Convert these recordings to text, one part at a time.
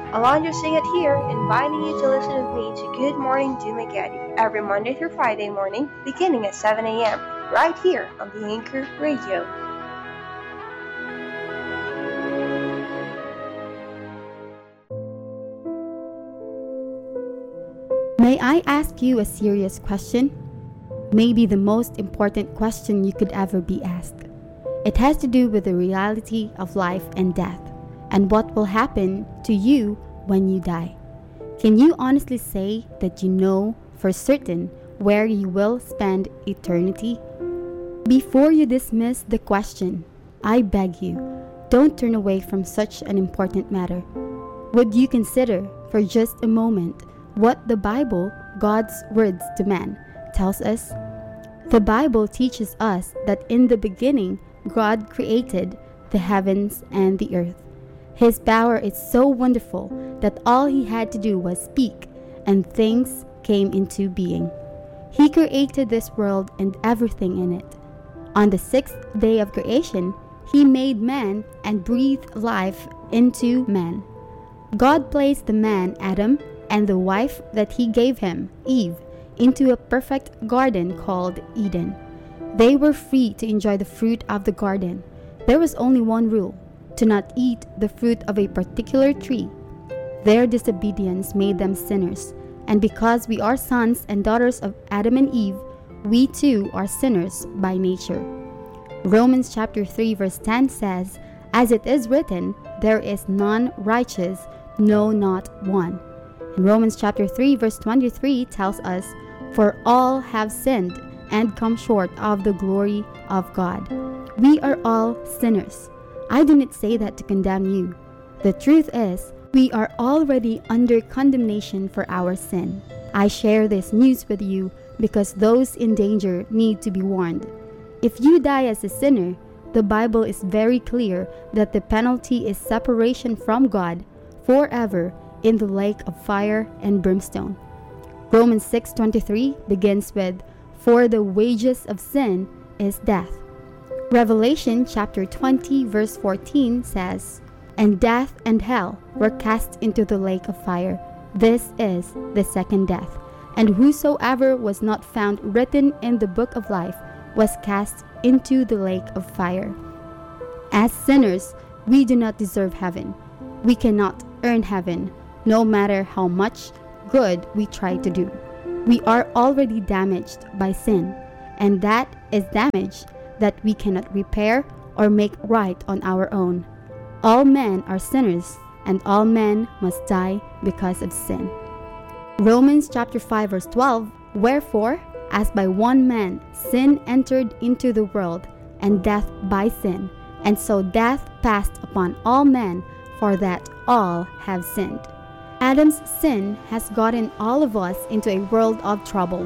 Alonzo sing it here, inviting you to listen with me to Good Morning Dumaguete every Monday through Friday morning, beginning at 7 a.m., right here on the Anchor Radio. May I ask you a serious question? Maybe the most important question you could ever be asked. It has to do with the reality of life and death, and what will happen to you when you die. Can you honestly say that you know for certain where you will spend eternity? Before you dismiss the question, I beg you, don't turn away from such an important matter. Would you consider for just a moment what the Bible, God's words to man, tells us? The Bible teaches us that in the beginning, God created the heavens and the earth. His power is so wonderful that all he had to do was speak, and things came into being. He created this world and everything in it. On the sixth day of creation, he made man and breathed life into man. God placed the man, Adam, and the wife that he gave him, Eve, into a perfect garden called Eden. They were free to enjoy the fruit of the garden. There was only one rule: to not eat the fruit of a particular tree. Their disobedience made them sinners, and because we are sons and daughters of Adam and Eve, we too are sinners by nature. Romans chapter 3 verse 10 says, "As it is written, there is none righteous, no, not one." And Romans chapter 3 verse 23 tells us, "For all have sinned and come short of the glory of God." We are all sinners. I do not say that to condemn you. The truth is, we are already under condemnation for our sin. I share this news with you because those in danger need to be warned. If you die as a sinner, the Bible is very clear that the penalty is separation from God forever in the lake of fire and brimstone. Romans 6:23 begins with, "For the wages of sin is death." Revelation chapter 20 verse 14 says, "And death and hell were cast into the lake of fire. This is the second death. And whosoever was not found written in the book of life was cast into the lake of fire." As sinners, we do not deserve heaven. We cannot earn heaven, no matter how much good we try to do. We are already damaged by sin, and that is damage that we cannot repair or make right on our own. All men are sinners, and all men must die because of sin. Romans chapter 5 verse 12, "Wherefore, as by one man sin entered into the world, and death by sin, and so death passed upon all men, for that all have sinned." Adam's sin has gotten all of us into a world of trouble.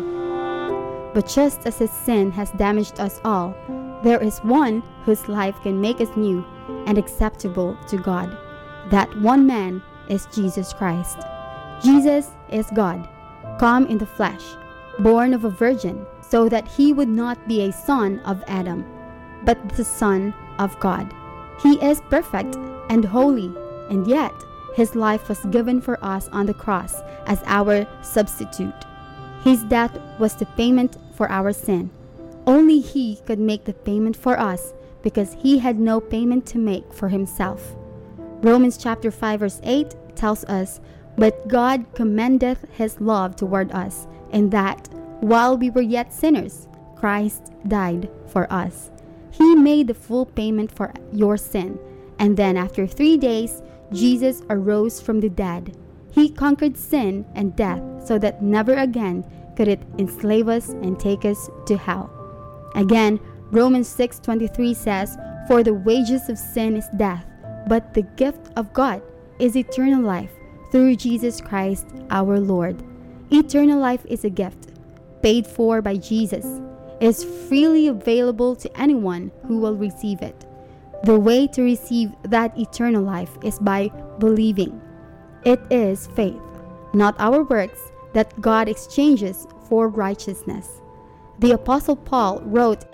But just as his sin has damaged us all, there is one whose life can make us new and acceptable to God. That one man is Jesus Christ. Jesus is God, come in the flesh, born of a virgin, so that he would not be a son of Adam, but the Son of God. He is perfect and holy, and yet his life was given for us on the cross as our substitute. His death was the payment for our sin. Only he could make the payment for us because he had no payment to make for himself. Romans chapter 5 verse 8 tells us, "But God commendeth his love toward us, in that, while we were yet sinners, Christ died for us." He made the full payment for your sin, and then after 3 days, Jesus arose from the dead. He conquered sin and death so that never again could it enslave us and take us to hell. Again, Romans 6:23 says, "For the wages of sin is death, but the gift of God is eternal life through Jesus Christ our Lord." Eternal life is a gift, paid for by Jesus. It is freely available to anyone who will receive it. The way to receive that eternal life is by believing. It is faith, not our works, that God exchanges for righteousness. The Apostle Paul wrote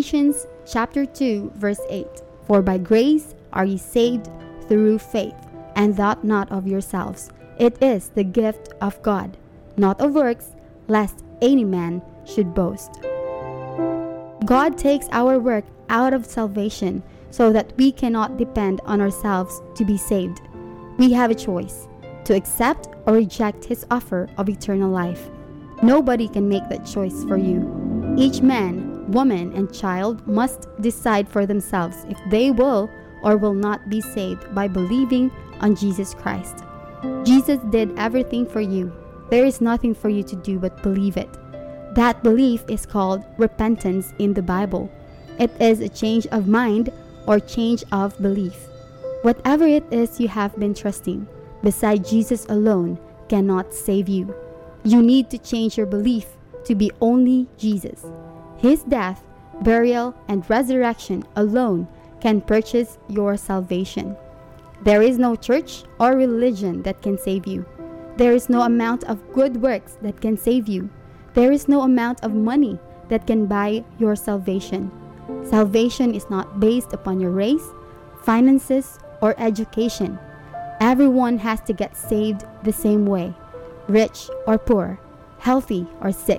Ephesians chapter 2 verse 8, "For by grace are ye saved through faith, and that not of yourselves. It is the gift of God, not of works, lest any man should boast. God takes our work out of salvation so that we cannot depend on ourselves to be saved. We have a choice to accept or reject His offer of eternal life. Nobody can make that choice for you. Each man, woman, and child must decide for themselves if they will or will not be saved by believing on Jesus Christ. Jesus did everything for you. There is nothing for you to do but believe it. That belief is called repentance in the Bible. It is a change of mind or change of belief. Whatever it is you have been trusting, beside Jesus alone, cannot save you. You need to change your belief to be only Jesus. His death, burial, and resurrection alone can purchase your salvation. There is no church or religion that can save you. There is no amount of good works that can save you. There is no amount of money that can buy your salvation. Salvation is not based upon your race, finances, or education. Everyone has to get saved the same way, rich or poor, healthy or sick,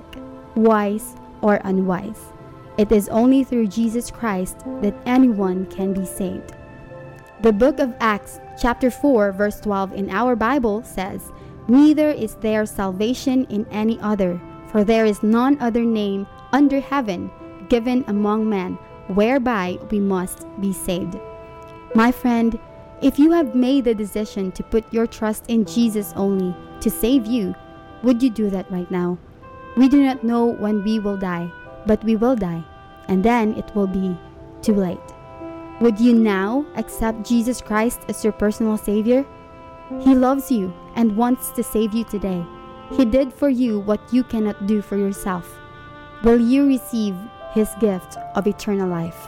wise or unwise. It is only through Jesus Christ that anyone can be saved. The book of Acts, chapter 4, verse 12 in our Bible says, "Neither is there salvation in any other, for there is none other name under heaven given among men whereby we must be saved." My friend, if you have made the decision to put your trust in Jesus only to save you, would you do that right now? We do not know when we will die, but we will die, and then it will be too late. Would you now accept Jesus Christ as your personal Savior? He loves you and wants to save you today. He did for you what you cannot do for yourself. Will you receive His gift of eternal life?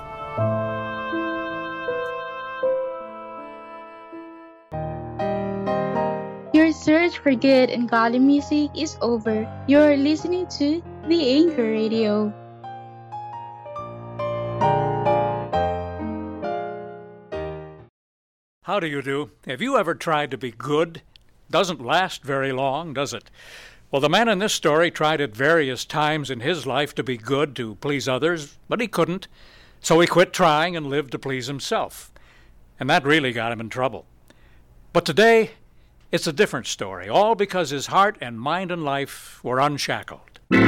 Your search for good and godly music is over. You're listening to the Anchor Radio. How do you do? Have you ever tried to be good? Doesn't last very long, does it? Well, the man in this story tried at various times in his life to be good, to please others, but he couldn't. So he quit trying and lived to please himself. And that really got him in trouble. But today, it's a different story, all because his heart and mind and life were unshackled.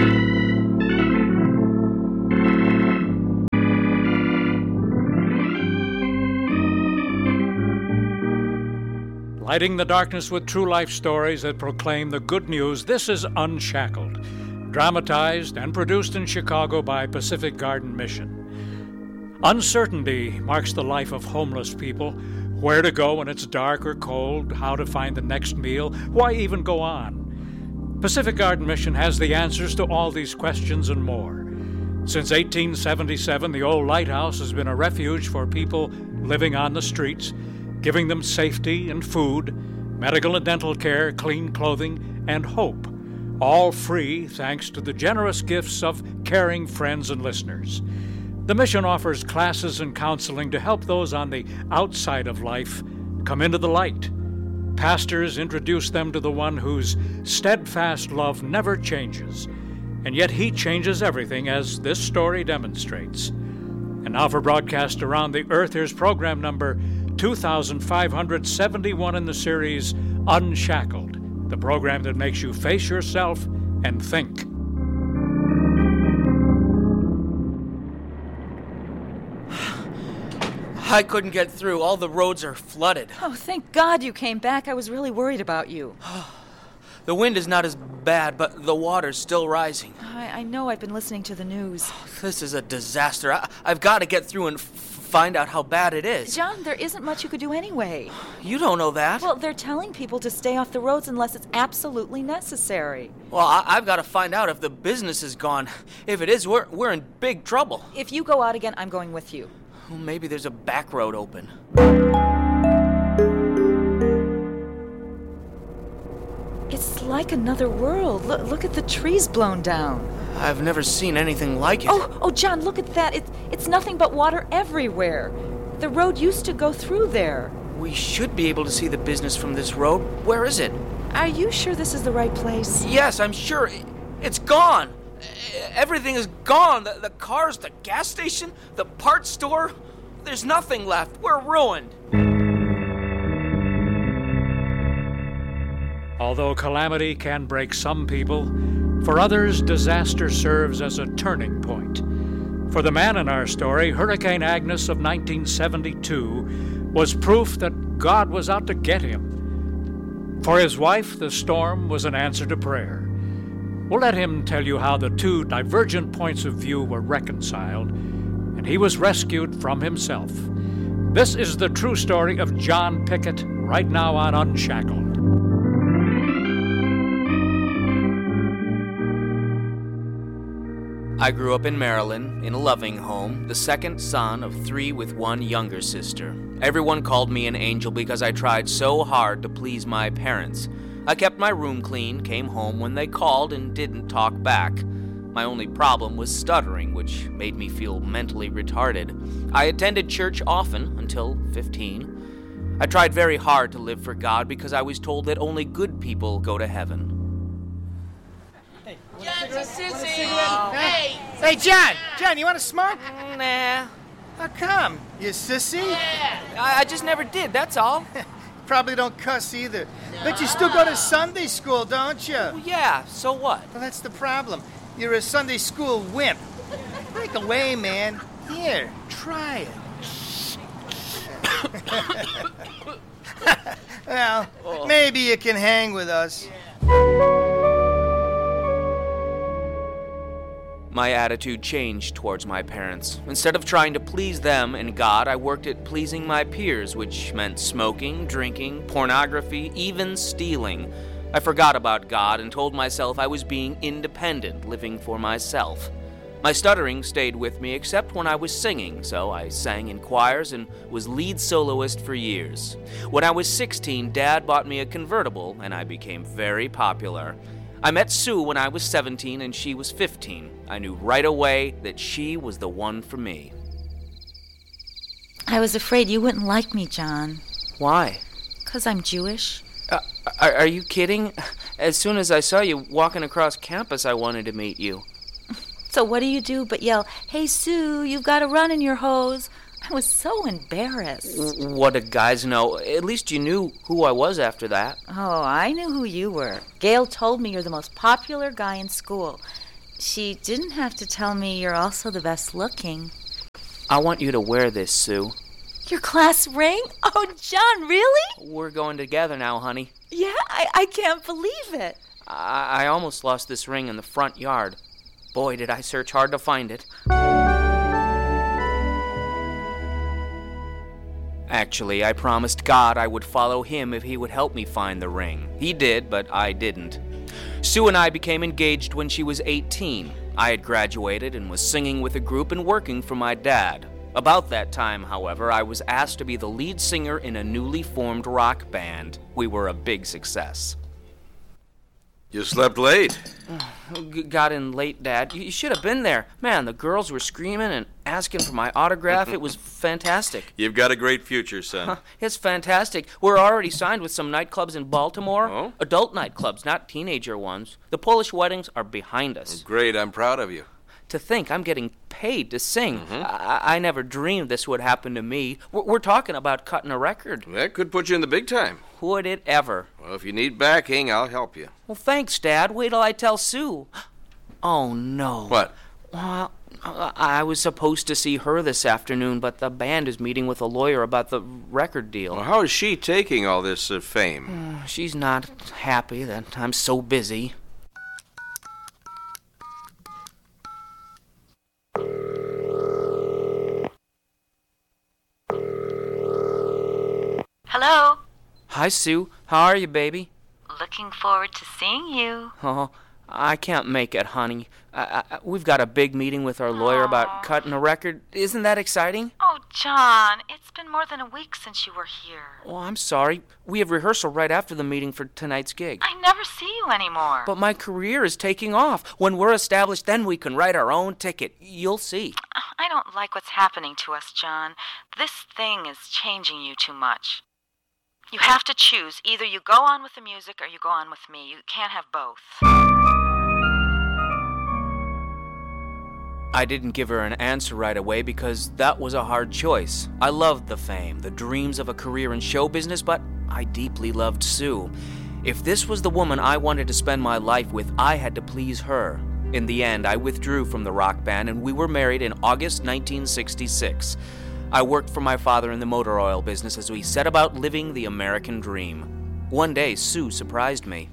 Lighting the darkness with true life stories that proclaim the good news, this is Unshackled, dramatized and produced in Chicago by Pacific Garden Mission. Uncertainty marks the life of homeless people. Where to go when it's dark or cold, how to find the next meal, why even go on? Pacific Garden Mission has the answers to all these questions and more. Since 1877, the old lighthouse has been a refuge for people living on the streets, giving them safety and food, medical and dental care, clean clothing, and hope, all free thanks to the generous gifts of caring friends and listeners. The mission offers classes and counseling to help those on the outside of life come into the light. Pastors introduce them to the one whose steadfast love never changes, and yet He changes everything, as this story demonstrates. And now for broadcast around the earth, here's program number 2571 in the series Unshackled, the program that makes you face yourself and think. I couldn't get through. All the roads are flooded. Oh, thank God you came back. I was really worried about you. The wind is not as bad, but the water's still rising. I know. I've been listening to the news. This is a disaster. I've got to get through and find out how bad it is. John, there isn't much you could do anyway. You don't know that. Well, they're telling people to stay off the roads unless it's absolutely necessary. Well, I've got to find out if the business is gone. If it is, we're in big trouble. If you go out again, I'm going with you. Well, maybe there's a back road open. It's like another world. Look at the trees blown down. I've never seen anything like it. Oh, John, look at that. It's nothing but water everywhere. The road used to go through there. We should be able to see the business from this road. Where is it? Are you sure this is the right place? Yes, I'm sure. It's gone. Everything is gone. The cars, the gas station, the parts store. There's nothing left. We're ruined. Although calamity can break some people, for others, disaster serves as a turning point. For the man in our story, Hurricane Agnes of 1972 was proof that God was out to get him. For his wife, the storm was an answer to prayer. We'll let him tell you how the two divergent points of view were reconciled, and he was rescued from himself. This is the true story of John Pickett, right now on Unshackled. I grew up in Maryland, in a loving home, the second son of 3 with 1 younger sister. Everyone called me an angel because I tried so hard to please my parents. I kept my room clean, came home when they called, and didn't talk back. My only problem was stuttering, which made me feel mentally retarded. I attended church often, until 15. I tried very hard to live for God because I was told that only good people go to heaven. John's a sissy! Hey, John! John, you want to smoke? Nah. How come? You sissy? Yeah. I just never did, that's all. Probably don't cuss either. But you still go to Sunday school, don't you? Well, yeah, so what? Well, that's the problem. You're a Sunday school wimp. Break away, man. Here, try it. Well, maybe you can hang with us. My attitude changed towards my parents. Instead of trying to please them and God, I worked at pleasing my peers, which meant smoking, drinking, pornography, even stealing. I forgot about God and told myself I was being independent, living for myself. My stuttering stayed with me except when I was singing, so I sang in choirs and was lead soloist for years. When I was 16, Dad bought me a convertible, and I became very popular. I met Sue when I was 17 and she was 15. I knew right away that she was the one for me. I was afraid you wouldn't like me, John. Why? 'Cause I'm Jewish. Are you kidding? As soon as I saw you walking across campus, I wanted to meet you. So what do but yell, "Hey, Sue, you've got to run in your hose"? I was so embarrassed. What did guys know? At least you knew who I was after that. Oh, I knew who you were. Gail told me you're the most popular guy in school. She didn't have to tell me you're also the best looking. I want you to wear this, Sue. Your class ring? Oh, John, really? We're going together now, honey. Yeah, I can't believe it. I almost lost this ring in the front yard. Boy, did I search hard to find it. Actually, I promised God I would follow him if he would help me find the ring. He did, but I didn't. Sue and I became engaged when she was 18. I had graduated and was singing with a group and working for my dad. About that time, however, I was asked to be the lead singer in a newly formed rock band. We were a big success. You slept late. Got in late, Dad. You should have been there. Man, the girls were screaming and asking for my autograph. It was fantastic. You've got a great future, son. It's fantastic. We're already signed with some nightclubs in Baltimore. Oh? Adult nightclubs, not teenager ones. The Polish weddings are behind us. Great, I'm proud of you. To think I'm getting paid to sing. I never dreamed this would happen to me. We're talking about cutting a record. That could put you in the big time. Would it ever? Well, if you need backing, I'll help you. Well, thanks, Dad. Wait till I tell Sue. Oh, no. What? Well, I was supposed to see her this afternoon, but the band is meeting with a lawyer about the record deal. Well, how is she taking all this fame? She's not happy that I'm so busy. Hello. Hi, Sue. How are you, baby? Looking forward to seeing you. Oh, I can't make it, honey. We've got a big meeting with our lawyer about cutting a record. Isn't that exciting? Oh, John, it's been more than a week since you were here. Oh, I'm sorry. We have rehearsal right after the meeting for tonight's gig. I never see you anymore. But my career is taking off. When we're established, then we can write our own ticket. You'll see. I don't like what's happening to us, John. This thing is changing you too much. You have to choose. Either you go on with the music or you go on with me. You can't have both. I didn't give her an answer right away because that was a hard choice. I loved the fame, the dreams of a career in show business, but I deeply loved Sue. If this was the woman I wanted to spend my life with, I had to please her. In the end, I withdrew from the rock band and we were married in August 1966. I worked for my father in the motor oil business as we set about living the American dream. One day, Sue surprised me.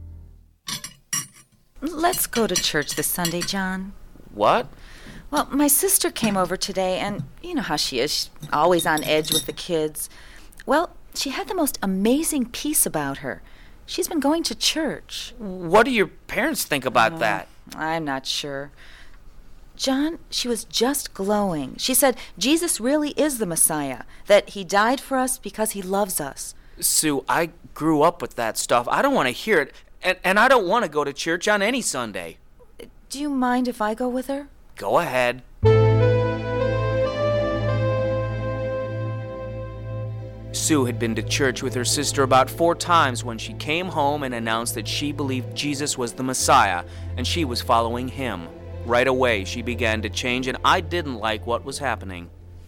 Let's go to church this Sunday, John. What? Well, my sister came over today, and you know how she is. She's always on edge with the kids. Well, she had the most amazing peace about her. She's been going to church. What do your parents think about that? I'm not sure. John, she was just glowing. She said Jesus really is the Messiah, that he died for us because he loves us. Sue, I grew up with that stuff. I don't want to hear it, and I don't want to go to church on any Sunday. Do you mind if I go with her? Go ahead. Sue had been to church with her sister about 4 times when she came home and announced that she believed Jesus was the Messiah and she was following him. Right away, she began to change, and I didn't like what was happening.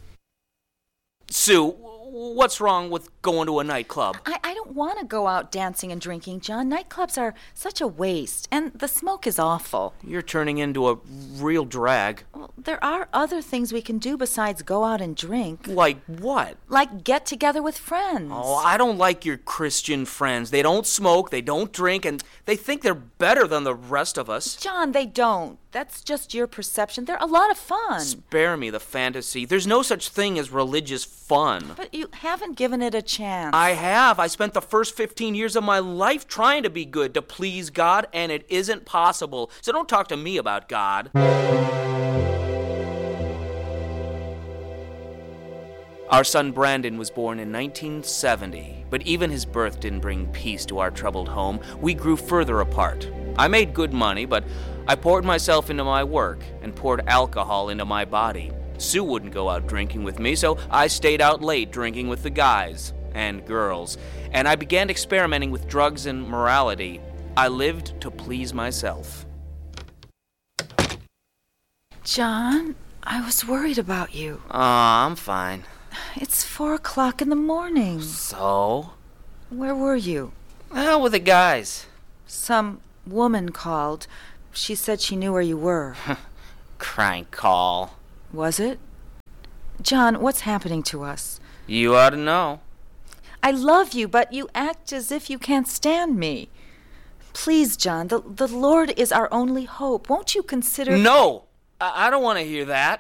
Sue, what's wrong with going to a nightclub? I don't want to go out dancing and drinking, John. Nightclubs are such a waste, and the smoke is awful. You're turning into a real drag. Well, there are other things we can do besides go out and drink. Like what? Like get together with friends. Oh, I don't like your Christian friends. They don't smoke, they don't drink, and they think they're better than the rest of us. John, they don't. That's just your perception. They're a lot of fun. Spare me the fantasy. There's no such thing as religious fun. But you haven't given it a chance. I have. I spent the first 15 years of my life trying to be good, to please God, and it isn't possible. So don't talk to me about God. Our son Brandon was born in 1970, but even his birth didn't bring peace to our troubled home. We grew further apart. I made good money, but I poured myself into my work and poured alcohol into my body. Sue wouldn't go out drinking with me, so I stayed out late drinking with the guys and girls, and I began experimenting with drugs and morality. I lived to please myself. John, I was worried about you. I'm fine. It's 4 o'clock in the morning. So? Where were you? Well, with the guys. Some woman called. She said she knew where you were. Crank call. Was it? John, what's happening to us? You ought to know. I love you, but you act as if you can't stand me. Please, John, the Lord is our only hope. Won't you consider... No! I don't want to hear that.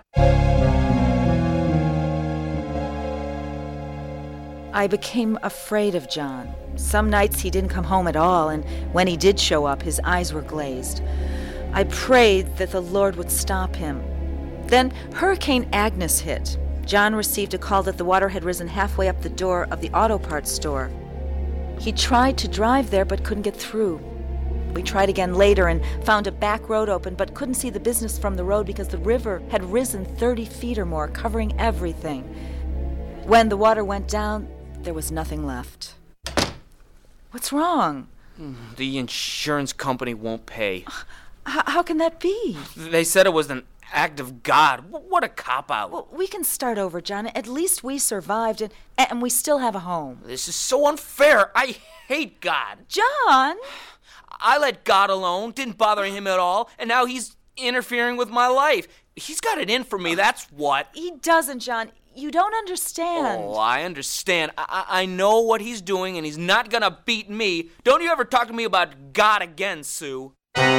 I became afraid of John. Some nights he didn't come home at all, and when he did show up, his eyes were glazed. I prayed that the Lord would stop him. Then Hurricane Agnes hit. John received a call that the water had risen halfway up the door of the auto parts store. He tried to drive there but couldn't get through. We tried again later and found a back road open but couldn't see the business from the road because the river had risen 30 feet or more, covering everything. When the water went down, there was nothing left. What's wrong? The insurance company won't pay. How can that be? They said it was an act of God. What a cop-out. Well, we can start over, John. At least we survived, and we still have a home. This is so unfair. I hate God. John! I let God alone, didn't bother him at all, and now he's interfering with my life. He's got it in for me, that's what. He doesn't, John. You don't understand. Oh, I understand. I know what he's doing, and he's not gonna beat me. Don't you ever talk to me about God again, Sue.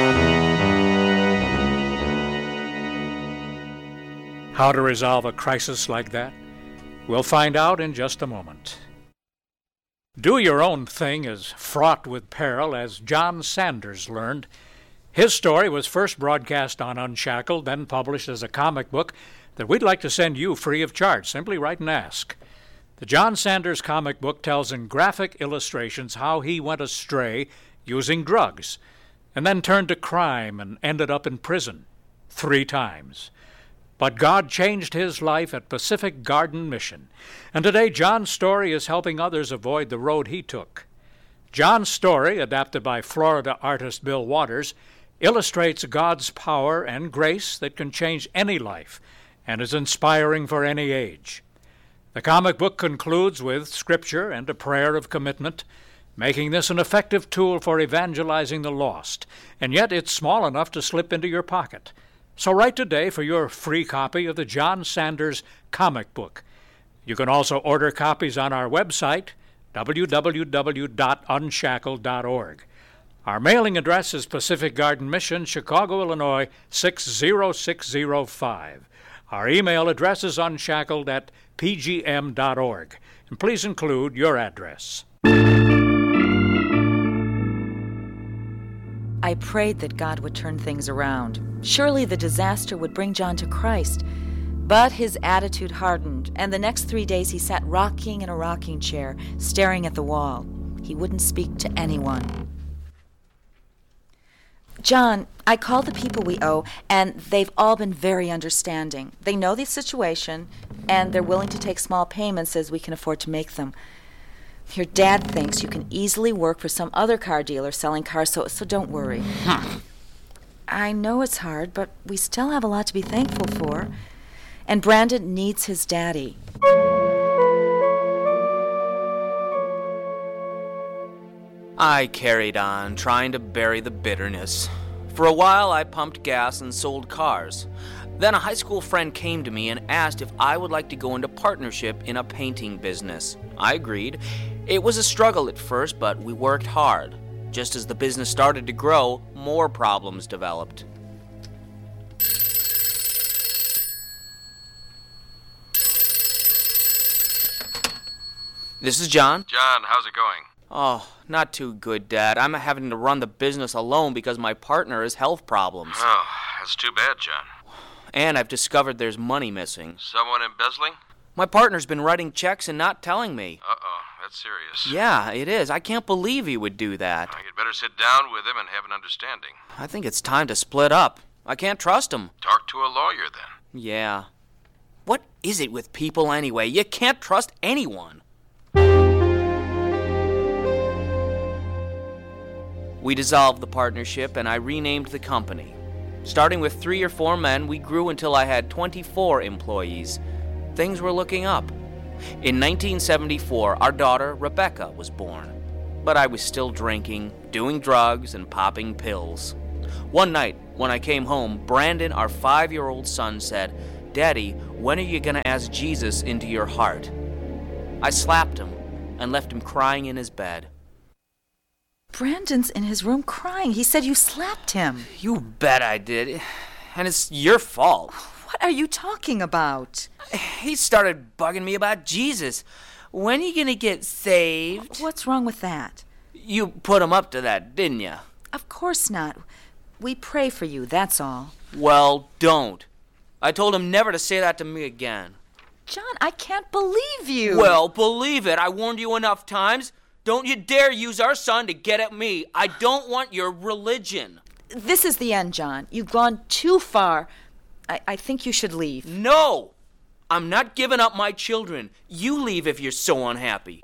How to resolve a crisis like that? We'll find out in just a moment. Do Your Own Thing is fraught with peril, as John Sanders learned. His story was first broadcast on Unshackled, then published as a comic book that we'd like to send you free of charge. Simply write and ask. The John Sanders comic book tells in graphic illustrations how he went astray using drugs, and then turned to crime and ended up in prison 3 times. But God changed his life at Pacific Garden Mission, and today John's story is helping others avoid the road he took. John's story, adapted by Florida artist Bill Waters, illustrates God's power and grace that can change any life and is inspiring for any age. The comic book concludes with scripture and a prayer of commitment, making this an effective tool for evangelizing the lost, and yet it's small enough to slip into your pocket. So write today for your free copy of the John Sanders comic book. You can also order copies on our website, www.unshackled.org. Our mailing address is Pacific Garden Mission, Chicago, Illinois, 60605. Our email address is unshackled@pgm.org. And please include your address. I prayed that God would turn things around. Surely the disaster would bring John to Christ. But his attitude hardened, and the next 3 days he sat rocking in a rocking chair, staring at the wall. He wouldn't speak to anyone. John, I called the people we owe, and they've all been very understanding. They know the situation, and they're willing to take small payments as we can afford to make them. Your dad thinks you can easily work for some other car dealer selling cars, so don't worry. I know it's hard, but we still have a lot to be thankful for. And Brandon needs his daddy. I carried on, trying to bury the bitterness. For a while, I pumped gas and sold cars. Then a high school friend came to me and asked if I would like to go into partnership in a painting business. I agreed. It was a struggle at first, but we worked hard. Just as the business started to grow, more problems developed. This is John. John, how's it going? Oh, not too good, Dad. I'm having to run the business alone because my partner has health problems. Oh, that's too bad, John. And I've discovered there's money missing. Someone embezzling? My partner's been writing checks and not telling me. Uh-oh, that's serious. Yeah, it is. I can't believe he would do that. You'd better sit down with him and have an understanding. I think it's time to split up. I can't trust him. Talk to a lawyer, then. Yeah. What is it with people anyway? You can't trust anyone. We dissolved the partnership and I renamed the company. Starting with 3 or 4 men, we grew until I had 24 employees. Things were looking up. In 1974, our daughter, Rebecca, was born. But I was still drinking, doing drugs, and popping pills. One night, when I came home, Brandon, our 5-year-old son, said, "Daddy, when are you going to ask Jesus into your heart?" I slapped him and left him crying in his bed. Brandon's in his room crying. He said you slapped him. You bet I did. And it's your fault. What are you talking about? He started bugging me about Jesus. When are you going to get saved? What's wrong with that? You put him up to that, didn't you? Of course not. We pray for you, that's all. Well, don't. I told him never to say that to me again. John, I can't believe you. Well, believe it. I warned you enough times. Don't you dare use our son to get at me. I don't want your religion. This is the end, John. You've gone too far. I think you should leave. No! I'm not giving up my children. You leave if you're so unhappy.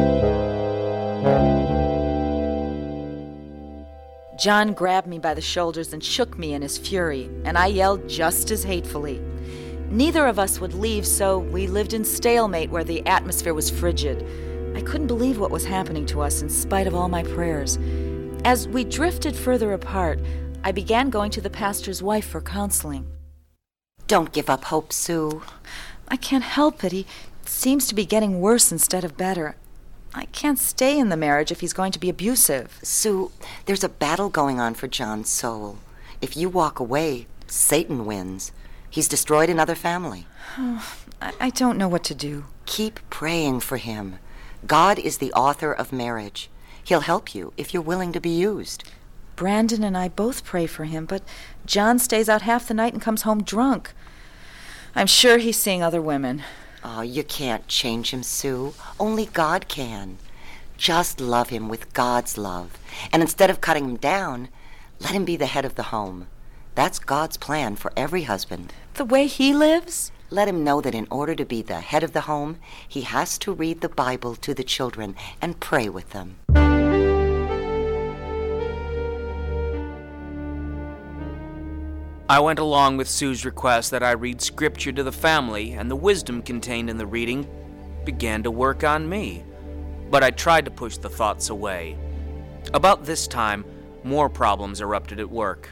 John grabbed me by the shoulders and shook me in his fury, and I yelled just as hatefully. Neither of us would leave, so we lived in stalemate where the atmosphere was frigid. I couldn't believe what was happening to us in spite of all my prayers. As we drifted further apart, I began going to the pastor's wife for counseling. Don't give up hope, Sue. I can't help it. He seems to be getting worse instead of better. I can't stay in the marriage if he's going to be abusive. Sue, there's a battle going on for John's soul. If you walk away, Satan wins. He's destroyed another family. I don't know what to do. Keep praying for him. God is the author of marriage. He'll help you if you're willing to be used. Brandon and I both pray for him, but John stays out half the night and comes home drunk. I'm sure he's seeing other women. Oh, you can't change him, Sue. Only God can. Just love him with God's love. And instead of cutting him down, let him be the head of the home. That's God's plan for every husband. the way he lives? Let him know that in order to be the head of the home, he has to read the Bible to the children and pray with them. I went along with Sue's request that I read scripture to the family, and the wisdom contained in the reading began to work on me. But I tried to push the thoughts away. About this time, more problems erupted at work.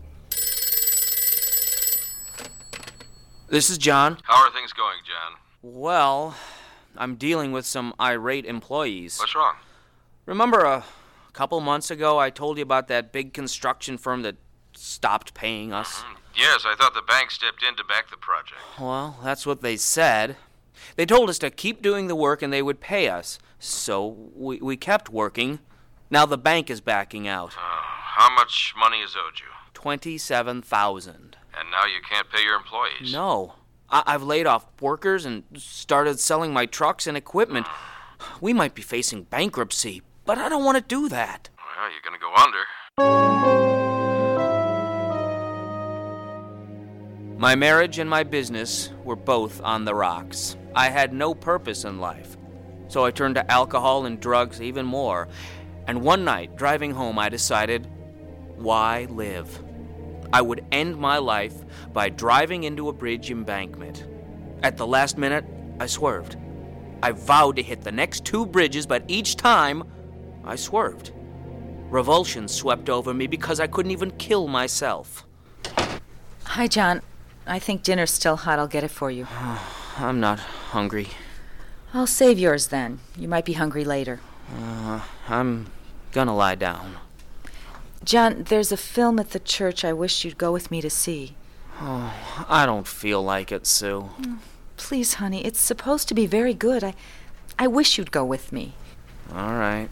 This is John. How are things going, John? Well, I'm dealing with some irate employees. What's wrong? Remember a couple months ago I told you about that big construction firm that stopped paying us? Yes, I thought the bank stepped in to back the project. Well, that's what they said. They told us to keep doing the work and they would pay us. So we kept working. Now the bank is backing out. How much money is owed you? $27,000. And now you can't pay your employees? No. I've laid off workers and started selling my trucks and equipment. We might be facing bankruptcy, but I don't want to do that. Well, you're going to go under. My marriage and my business were both on the rocks. I had no purpose in life, so I turned to alcohol and drugs even more. And one night, driving home, I decided, why live? I would end my life by driving into a bridge embankment. At the last minute, I swerved. I vowed to hit the next 2 bridges, but each time, I swerved. Revulsion swept over me because I couldn't even kill myself. Hi, John. I think dinner's still hot. I'll get it for you. I'm not hungry. I'll save yours then. You might be hungry later. I'm gonna lie down. John, there's a film at the church I wish you'd go with me to see. Oh, I don't feel like it, Sue. Please, honey, it's supposed to be very good. I wish you'd go with me. All right.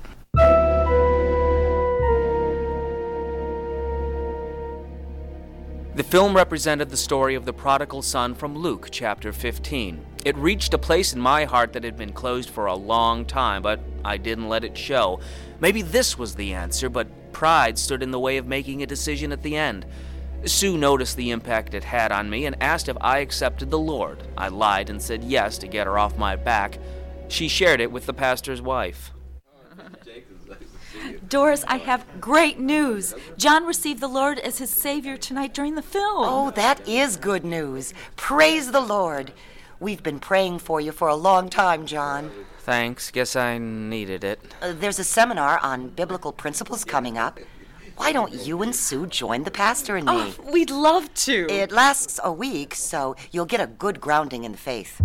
The film represented the story of the prodigal son from Luke chapter 15. It reached a place in my heart that had been closed for a long time, but I didn't let it show. Maybe this was the answer, but pride stood in the way of making a decision at the end. Sue noticed the impact it had on me and asked if I accepted the Lord. I lied and said yes to get her off my back. She shared it with the pastor's wife. Doris, I have great news. John received the Lord as his Savior tonight during the film. Oh, that is good news. Praise the Lord. We've been praying for you for a long time, John. Thanks. Guess I needed it. There's a seminar on biblical principles coming up. Why don't you and Sue join the pastor and me? Oh, we'd love to. It lasts a week, so you'll get a good grounding in the faith.